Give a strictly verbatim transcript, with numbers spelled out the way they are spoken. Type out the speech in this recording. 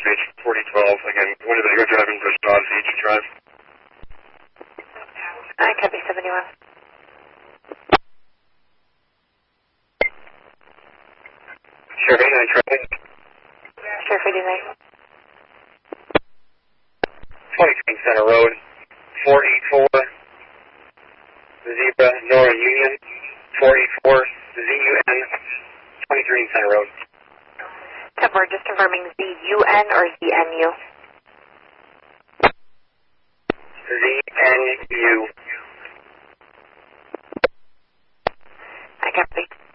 page forty twelve. Again, when did they go driving for Shaw C H Drive? I copy seventy-one. Sheriff eighty-nine traffic. Sheriff eighty-nine. twenty-three Center Road, four eighty-four, Zebra, Nora Union, four eighty-four, Z U N, twenty-three Center Road. Temper, just confirming Z U N or Z N U? Z N U. I copy.